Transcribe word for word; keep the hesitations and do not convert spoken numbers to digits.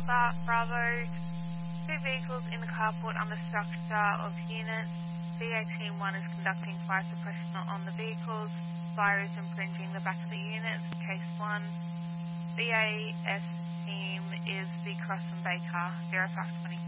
November, Bravo. Two vehicles in the carport under structure of units. B A Team one is conducting fire suppression on the vehicles. Fire is impinging the back of the units. Case one. B A S Team is the Cross and Bay car, zero five twenty.